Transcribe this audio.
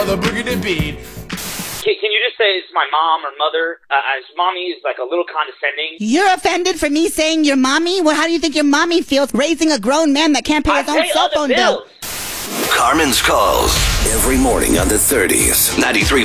The boogie to beat. Can you just say it's my mom or mother? As mommy is like a little condescending. You're offended for me saying your mommy? Well, how do you think your mommy feels raising a grown man that can't pay his own cell phone bill? Carmen's Calls every morning on the 30s. 93.